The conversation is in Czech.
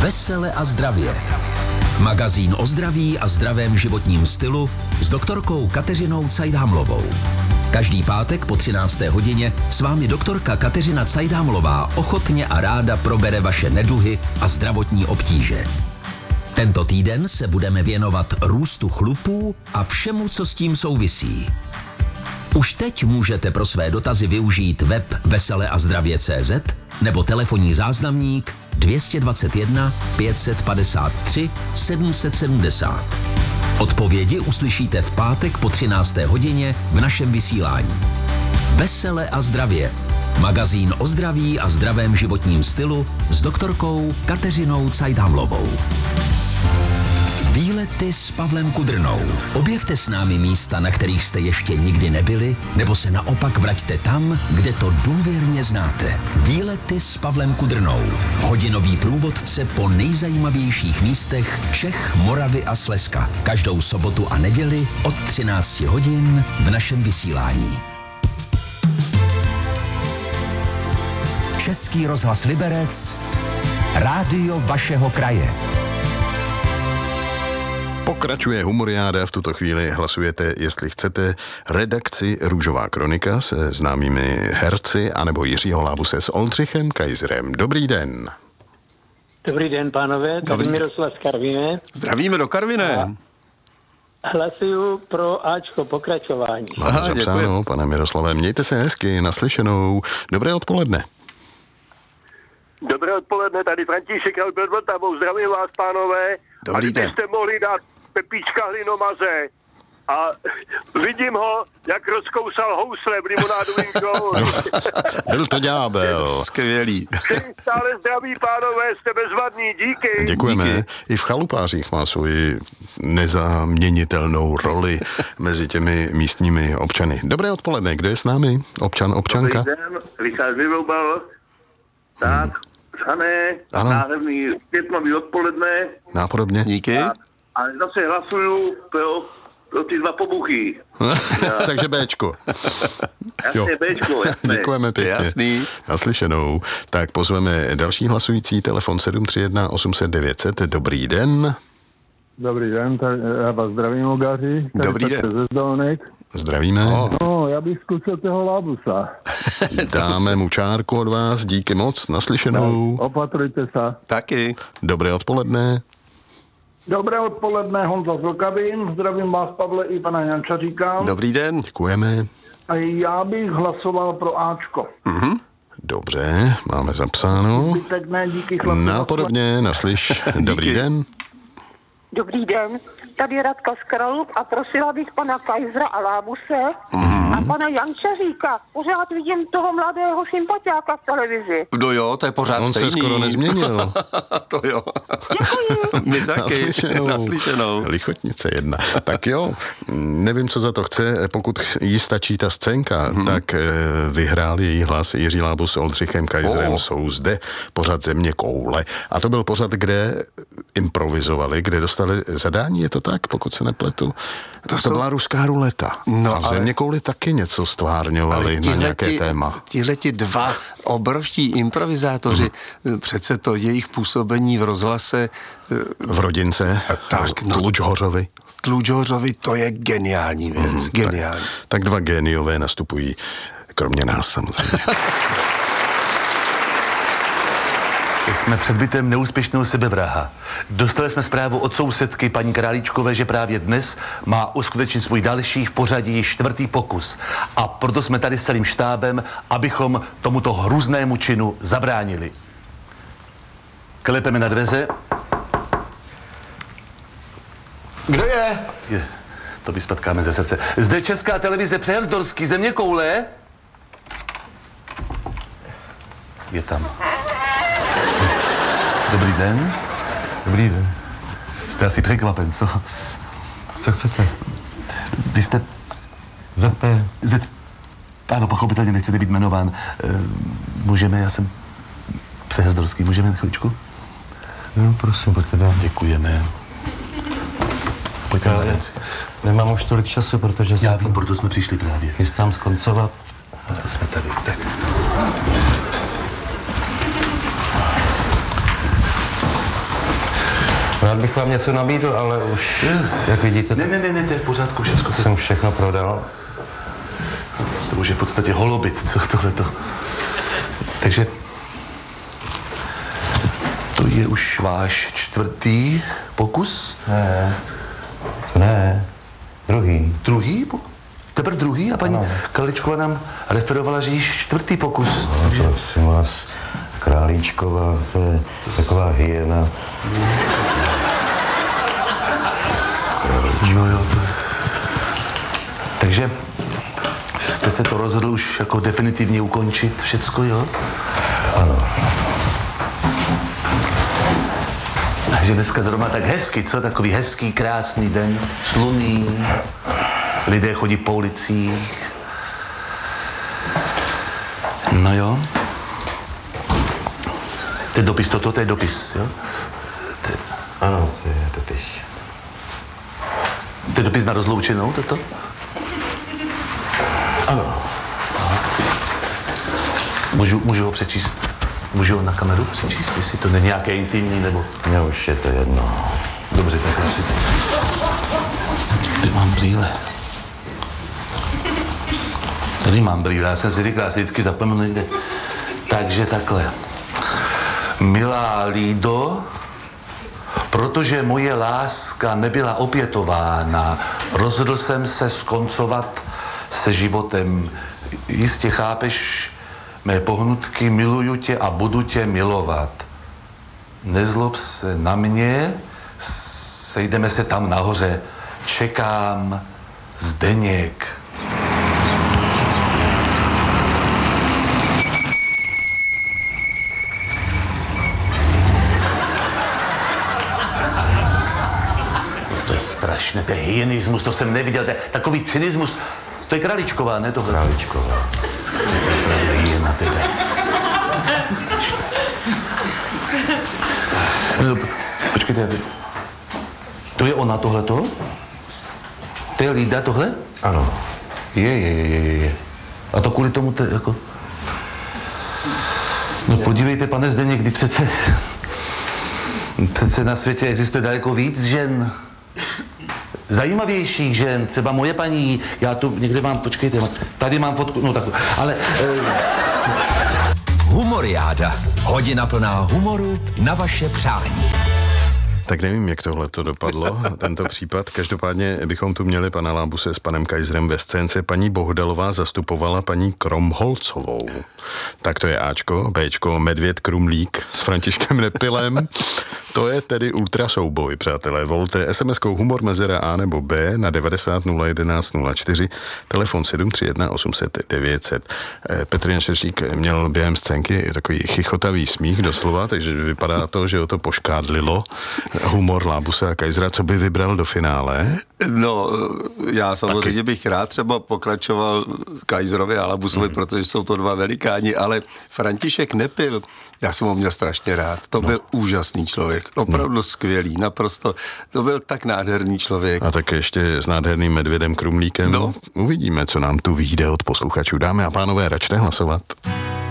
Vesele a zdravě. Magazín o zdraví a zdravém životním stylu s doktorkou Kateřinou Cajdhamlovou. Každý pátek po 13. hodině s vámi doktorka Kateřina Cajdhamlová ochotně a ráda probere vaše neduhy a zdravotní obtíže. Tento týden se budeme věnovat růstu chlupů a všemu, co s tím souvisí. Už teď můžete pro své dotazy využít web veseleazdravě.cz nebo telefonní záznamník 221 553 770. Odpovědi uslyšíte v pátek po 13. hodině v našem vysílání. Vesele a zdravě. Magazín o zdraví a zdravém životním stylu s doktorkou Kateřinou Cajdhamlovou. Výlety s Pavlem Kudrnou. Objevte s námi místa, na kterých jste ještě nikdy nebyli, nebo se naopak vraťte tam, kde to důvěrně znáte. Výlety s Pavlem Kudrnou. Hodinový průvodce po nejzajímavějších místech Čech, Moravy a Slezska. Každou sobotu a neděli od 13 hodin v našem vysílání. Český rozhlas Liberec, rádio vašeho kraje. Pokračuje Humoriáda, v tuto chvíli hlasujete, jestli chcete redakci Růžová kronika se známými herci anebo Jiřího Lábuse s Oldřichem Kajzrem. Dobrý den. Dobrý den, pánové, tady Miroslav z Karviné. Zdravíme do Karviné. Hlasuju pro Ačko, pokračování. Máte zapsáno, pane Miroslave, mějte se hezky, naslyšenou. Dobré odpoledne. Dobré odpoledne, tady František Albert Vltavou, zdravím vás, pánové. Dobrý den. A kdybyste mohli dát Pepíčka Hlinomaze a vidím ho, jak rozkousal housle v limonádovým show. Byl to ďábel. Skvělý. Stále zdraví, pánové, jste bezvadní, díky. Děkujeme. Díky. I v chalupářích má svoji nezaměnitelnou roli mezi těmi místními občany. Dobré odpoledne, kdo je s námi? Občan, občanka? Dobrý den, Richard Vyroubal. Tak, Hané, Ano. náhrný květnový odpoledne. Nápodobně? Díky. A zase hlasuju pro ty dva pobuchy. Takže Béčko. Jasně, Bčko, jasně. Děkujeme pěkně. Jasný. Naslyšenou. Tak pozveme další hlasující, telefon 731 800 900. Dobrý den. Dobrý den, já vás zdravím, Ogáři. Dobrý den. Ze Zdolnek. Zdravíme. No, já bych zkusil toho Lábusa. Dáme mu čárku od vás, díky moc, naslyšenou. Opatrujte se. Taky. Dobré odpoledne. Dobré odpoledne, Honza z Vlkavín. Zdravím vás, Pavle, i pana Jančaříka. Dobrý den. Děkujeme. A já bych hlasoval pro Ačko. Dobře, máme zapsáno. Zbytek ne, díky chlapi. Nápodobně, naslyš. Dobrý den. Dobrý den, tady Radka z Kralup a prosila bych pana Kajzra a Lábuse a pana Jančaříka. Pořád vidím toho mladého sympatiáka v televizi. No jo, to je pořád On stejný. se skoro nezměnil. To jo. Děkuji. My taky. Naslyšenou. Lichotnice 1. Tak jo, nevím, co za to chce. Pokud jí stačí ta scénka, tak vyhrál její hlas Jiří Lábus s Oldřichem Kajzrem. Jsou zde pořad Země koule. A to byl pořad, kde improvizovali, kde dostali zadání, je to tak, pokud se nepletu? To byla ruská ruleta. No, a v Země kouli taky něco stvárňovali na nějaké téma. Tihleti dva obrovští improvizátoři, přece to jejich působení v rozhlase V Rodince, tak, no. Tlučhořovi. Tlučhořovi, to je geniální věc. Geniální. Tak dva géniové nastupují, kromě nás samozřejmě. Jsme před bytem neúspěšného sebevraha. Dostali jsme zprávu od sousedky paní Králíčkové, že právě dnes má uskutečnit svůj další v pořadí 4. pokus. A proto jsme tady s celým štábem, abychom tomuto hrůznému činu zabránili. Klepeme na dveře. Kdo je? To vyspatkáme ze srdce. Zde Česká televize Přehrzdorský, Země koule. Je tam. Dobrý den. Dobrý den. Jste asi překvapen, co? Co chcete? Vy jste... ZP. Ano, pochopitelně nechcete být jmenován. Můžeme, já jsem Přehrzdorský, můžeme na chvíličku? No, prosím, pojďte dál. Děkujeme. Pojďte na věc. Nemám už tolik času, protože Já vím, proto jsme přišli právě. chystám skoncovat. Proto jsme tady, tak. Rád bych vám něco nabídl, ale už, jak vidíte... Ne, to je v pořádku všechno. Jsem všechno prodal. To už je v podstatě holobit, co tohleto. Takže to je už váš 4. pokus? Ne, druhý. Druhý? Teprve druhý? A paní Karličková nám referovala, že již 4. pokus. No, takže... prosím vás, Králíčková, to je taková hyena. Jo, to... Takže jste se to rozhodl už jako definitivně ukončit všecko, jo? Ano. Takže dneska zrovna tak hezky, co? Takový hezký, krásný den, slunný, lidé chodí po ulicích. No jo. To je dopis, to je dopis, jo? Ano, to je dopis. To je dopis na rozloučenou, toto? Ano. Můžu ho přečíst? Můžu ho na kameru přečíst, jestli to není nějaké intimní, nebo... Mně už je to jedno. Dobře, tak asi. Tady mám brýle. Tady mám brýle, já jsem si říkal, já si vždycky zapomenu někde. Takže takhle. Milá Lído, protože moje láska nebyla opětována, rozhodl jsem se skoncovat se životem. Jistě chápeš mé pohnutky, miluju tě a budu tě milovat. Nezlob se na mě, sejdeme se tam nahoře. Čekám, Zdeněk. To je strašné, to je hyenismus, to jsem neviděl, to je takový cynismus. To je Králíčková, ne tohle? Králíčková. Hyena teda. Strašné. Počkejte, to je ona tohleto? To je Lída tohle? Ano. Je. A to kvůli tomu jako... No podívejte, pane Zdeněk, kdy přece na světě existuje daleko víc žen. Zajímavějších žen, třeba moje paní, já tu někde mám, počkejte, tady mám fotku, no tak, ale... Humoriáda. Hodina plná humoru na vaše přání. Tak nevím, jak tohle to dopadlo, tento případ. Každopádně bychom tu měli pana Lábuse s panem Kajzrem ve scénce. Paní Bohdalová zastupovala paní Kromholcovou. Tak to je Ačko, Bčko, Medvěd Krumlík s Františkem Nepilem. To je tedy ultra souboj, přátelé. Volte SMS-kou humor mezera A nebo B na 90 011 04, telefon 731 800 900. Petr Jančeřík měl během scénky takový chichotavý smích doslova, takže vypadá to, že ho to poškádlilo. Humor Lábuse a Kajzra, co by vybral do finále? No, já samozřejmě bych rád třeba pokračoval Kajzrovi a Lábusovi, protože jsou to dva velikáni, ale František Nepil, já jsem ho měl strašně rád. To byl úžasný člověk, opravdu skvělý, naprosto. To byl tak nádherný člověk. A tak ještě s nádherným Medvědem Krumlíkem. No. Uvidíme, co nám tu vyjde od posluchačů. Dámy a pánové, račte hlasovat.